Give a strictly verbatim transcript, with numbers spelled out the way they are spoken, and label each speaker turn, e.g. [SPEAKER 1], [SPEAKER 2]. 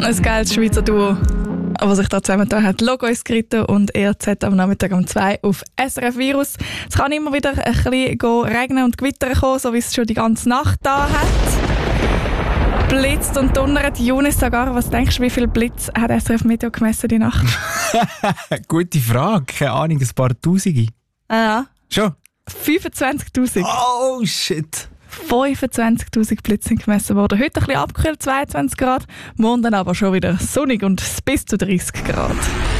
[SPEAKER 1] Ein geiles Schweizer Duo, was sich da zusammengetan hat. Logo ist geritten und E R Z am Nachmittag um zwei auf S R F Virus. Es kann immer wieder ein bisschen regnen und gewittern kommen, so wie es schon die ganze Nacht da hat. Blitzt und donnert. Younes Sagar, was denkst du, wie viel Blitz hat S R F Meteo gemessen die Nacht?
[SPEAKER 2] Gute Frage. Keine Ahnung, ein paar Tausende.
[SPEAKER 1] Ja.
[SPEAKER 2] Schon?
[SPEAKER 1] fünfundzwanzigtausend.
[SPEAKER 2] Oh, shit.
[SPEAKER 1] fünfundzwanzigtausend Blitze sind gemessen worden. Heute ein bisschen abgekühlt, zweiundzwanzig Grad. Morgen dann aber schon wieder sonnig und bis zu dreißig Grad.